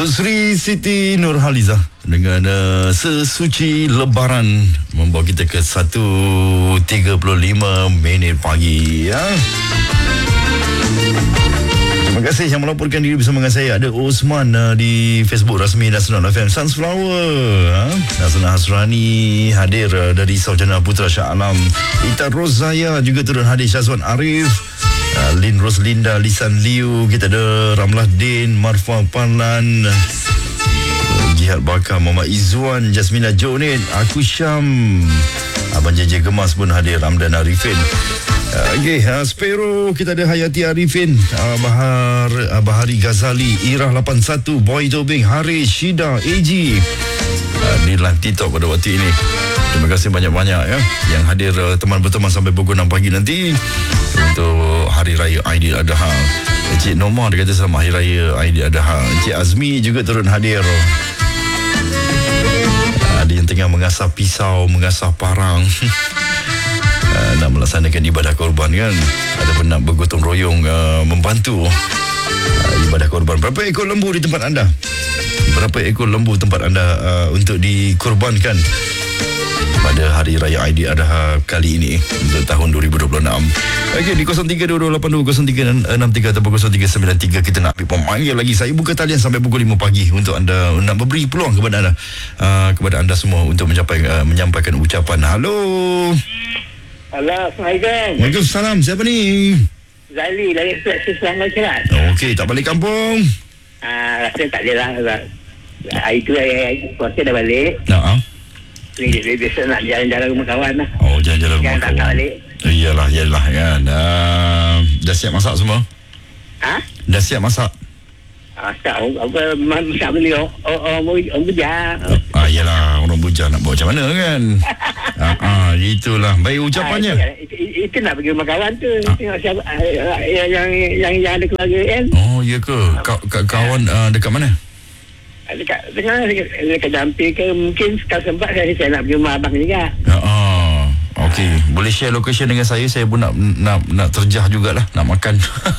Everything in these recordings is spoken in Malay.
Datuk Seri Siti Nurhaliza dengan Sesuci Lebaran membawa kita ke 1.35 minit pagi ya. Terima kasih yang melaporkan diri bersama dengan saya. Ada Osman di Facebook rasmi Nasional FM Sunflower. Nasrul Hasrani hadir dari Sarjana Putra Shah Alam. Ita Rozaya juga turun hadir. Syazwan Arif, Lin Roslinda, Lisan Liu. Kita ada Ramlah Din, Marfa Panlan, Jihad Bakar, Muhammad Izzuan, Jasmina Jonit, Aku Syam, Abang JJ Gemas pun hadir, Ramdan Arifin. Okey, Spero kita ada Hayati Arifin, Bahari Ghazali, Irah 81, Boy Tobing, Haris, Shida, AG di live TikTok pada waktu ini. Terima kasih banyak-banyak ya yang hadir teman berteman sampai pukul 6 pagi nanti untuk Hari Raya Aidiladha. Encik Norma dia kata selamat Hari Raya Aidiladha. Encik Azmi juga turun hadir. Ada yang tengah mengasah pisau, mengasah parang. Nak melaksanakan ibadah korban kan, ataupun nak bergotong royong membantu ibadah korban. Berapa ekor lembu di tempat anda? Berapa ekor lembu tempat anda untuk dikorbankan pada Hari Raya Aidiladha kali ini untuk tahun 2026? Okey, di 0322820363 atau 0393 kita nak pemanggil lagi. Saya buka talian sampai pukul 5 pagi untuk anda, nak memberi peluang kepada anda semua untuk menyampaikan ucapan. Halo. Assalamualaikum. Waalaikumsalam. Siapa ni? Zali dari Selangor Cerat. Okey, tak balik kampung? Rasa tak ada lah. Hari tu puasa dah balik. Ni biasa nak jalan-jalan rumah kawan lah. Oh, jalan-jalan rumah kawan. Tak balik. Iyalah kan. Dah siap masak semua? Dah siap masak? Tak, masak beli orang bujang. Yalah, orang bujang nak buat macam mana kan? Itulah. Baik, ucapannya. Itu nak pergi rumah kawan tu. Tengok siapa yang ada keluarga kan. Oh, ya ke? Kawan dekat mana? Dekat Jampir ke. Mungkin kalau sempat saya nak pergi rumah abang juga. Okey, boleh share location dengan saya. Saya pun nak terjah jugalah, nak makan.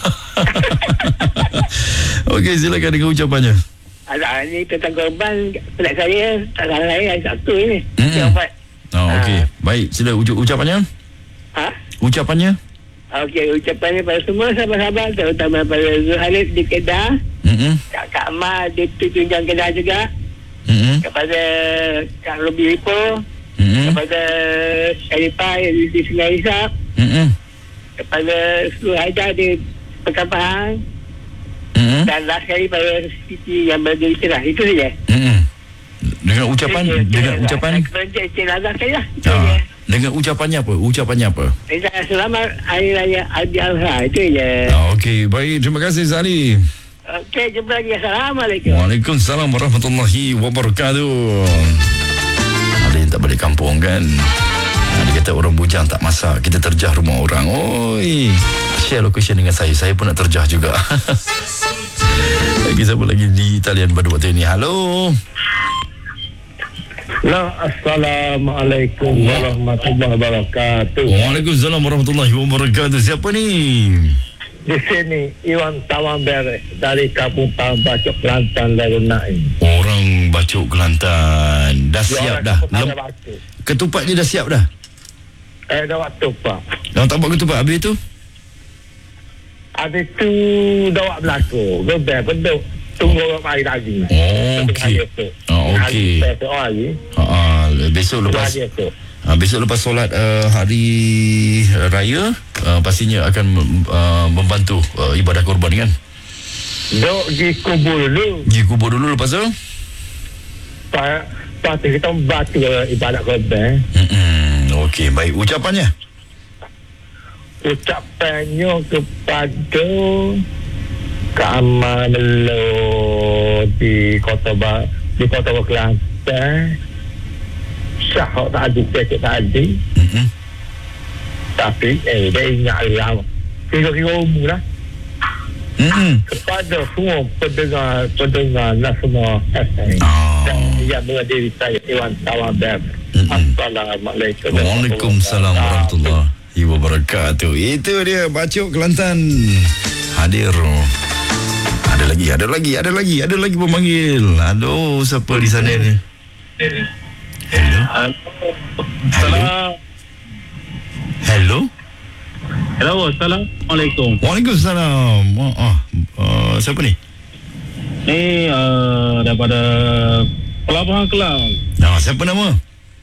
Okey, silakan dengan ucapannya. Ini tentang korban pelat saya, tak salah saya hari Sabtu ini. Okey, baik, sila ucapannya. Ucapannya? Okey, ucapannya pada semua sahabat-sahabat, terutama pada Zuhalid di Kedah, Kak Amar di Tunjang Kedah juga, kepada Kak Robi Lipo, kepada Syarifah di Sungai Isap, kepada seluruh Haidar di Pekan Pahang, dan last kali pada Siti yang berada di Cerah. Itu saja. Dengan ucapan dengan ucapannya apa? Selamat Hari Raya Aidiladha. Itu saja. Okey, baik, terima kasih Zali. Okey, jumpa lagi. Assalamualaikum. Waalaikumsalam warahmatullahi wabarakatuh. Ada yang tak balik kampung kan? Dia kata orang bujang tak masak, kita terjah rumah orang. Oi, share location dengan saya pun nak terjah juga. Lagi siapa lagi di talian pada waktu ini? Halo. Assalamualaikum warahmatullahi wabarakatuh. Waalaikumsalam warahmatullahi wabarakatuh. Siapa ni? Di sini Iwan Tawamber dari Kampung Bacok Kelantan Darul Naim. Orang Bacok Kelantan. Dah siap dah. Ketupatnya dah siap dah? Dah waktu Pak. Dah tak buat ketupat habis tu? Habis tu dah buat berlaku. Gebel beduk. Tunggu orang mari lagi. Okey. Okey. Besok lepas solat hari raya pastinya akan membantu ibadah korban kan? Dok pergi kubur dulu. Lepas tu? Lepas tu kita membantu ibadah korban. Okey, baik. Ucapannya kepada Kak Amar Melo di Kota Kelantan, Syahok tadi, Cecik tadi. Tapi dia ingat lama. Kira-kira umur lah. Kepada semua pendengar Nasional FM dan yang menghadiri saya, Iwan Tawamber. Assalamualaikum. Waalaikumsalam warahmatullahi wabarakatuh. Itu dia Bacok Kelantan hadir. Ada Ada lagi pemanggil. Aduh, siapa di sana ni? Hello. Assalamualaikum. Waalaikumsalam. Siapa ni? Ni daripada Pelabuhan Kelang. Siapa nama?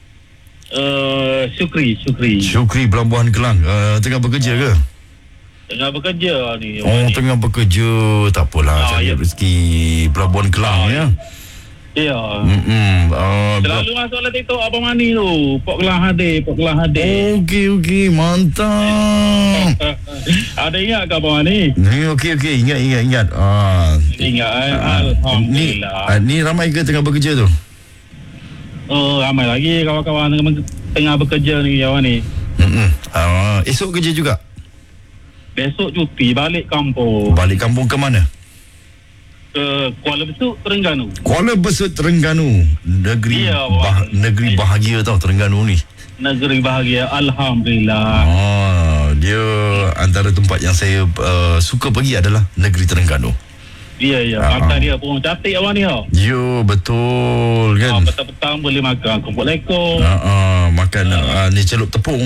Syukri. Syukri, Pelabuhan Kelang. Tengah bekerja ke? Tengah bekerja ni. Tengah bekerja. Tak apalah, cari rezeki Pelabuhan Kelang ya. Ya. Selalu masuk dalam TikTok Abang Mani tu. Pok Kelang hadir. Okey, mantap. Ada ingat ke Abang Mani? Okey, ingat. Ingat Alhamdulillah. Ni ramai ke tengah bekerja tu? Ramai lagi kawan-kawan tengah bekerja ni Abang ni. Esok kerja juga? Besok cuti balik kampung. Balik kampung ke mana? Ke Kuala Besut, Terengganu. Kuala Besut, Terengganu. Negeri bahagia tau Terengganu ni. Negeri bahagia, Alhamdulillah. Dia antara tempat yang saya suka pergi adalah negeri Terengganu. Ya. Pantai dia pun cantik awak ni tau. Ya, betul kan. Petang-petang boleh makan kumpul lekor. Makan ni celup tepung.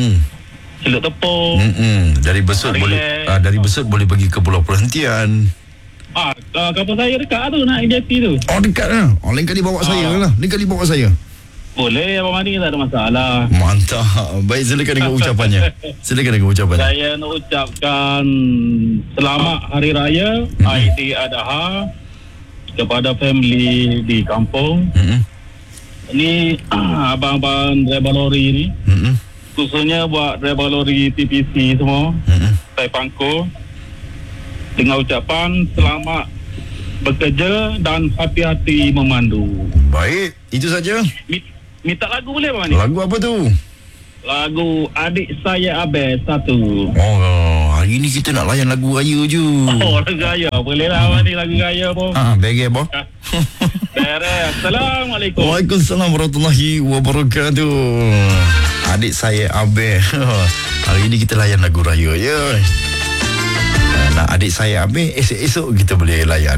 Dari Besut boleh pergi ke Pulau Perhentian. Kapal saya dekat tu nak jati tu. Dekat lah. Lain kali bawa saya lah. Boleh Abang Mani, tak ada masalah. Mantap. Baik, silakan dengan ucapannya. Saya nak ucapkan selamat Hari Raya Aidiladha kepada family di kampung. Ni abang-abang driver lori ni. Khususnya buat driver lori TPC semua. Saya pangku dengan ucapan selamat bekerja dan hati-hati memandu. Baik, itu saja. Minta lagu boleh Abang ni? Lagu apa tu? Lagu Adik Saya Abel 1. Hari ni kita nak layan lagu raya je. Lagu raya. Boleh lah Abang ni, lagu raya pun. Bagi apa? Assalamualaikum. Waalaikumsalam warahmatullahi wabarakatuh. Adik Saya Abel. Hari ni kita layan lagu raya je. Nak Adik Saya Abel, esok kita boleh layan.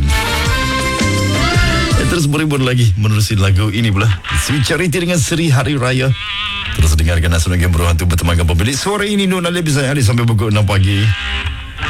Terus beribun lagi menerusi lagu ini pula. Sweet Charity dengan Seri Hari Raya. Terus dengarkan Nasional Game Berhantu bertemankan pemilik sore ini Nur Nalib saya hari sampai pukul 6 pagi.